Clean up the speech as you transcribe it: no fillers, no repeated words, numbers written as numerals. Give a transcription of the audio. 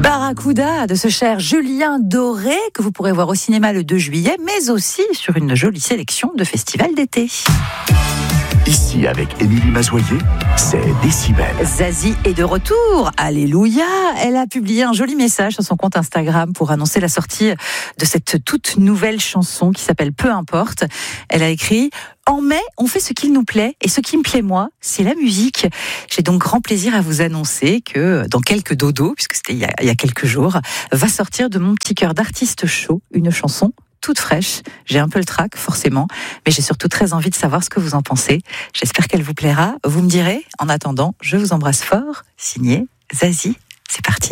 Barracuda de ce cher Julien Doré que vous pourrez voir au cinéma le 2 juillet, mais aussi sur une jolie sélection de festivals d'été. Ici, avec Émilie Mazoyer, c'est Décibel. Zazie est de retour, alléluia. Elle a publié un joli message sur son compte Instagram pour annoncer la sortie de cette toute nouvelle chanson qui s'appelle Peu importe. Elle a écrit: en mai, on fait ce qu'il nous plaît, et ce qui me plaît moi, c'est la musique. J'ai donc grand plaisir à vous annoncer que dans quelques dodos, puisque c'était il y a quelques jours, va sortir de mon petit cœur d'artiste chaud une chanson toute fraîche. J'ai un peu le trac, forcément, mais j'ai surtout très envie de savoir ce que vous en pensez. J'espère qu'elle vous plaira. Vous me direz. En attendant, je vous embrasse fort. Signé Zazie. C'est parti.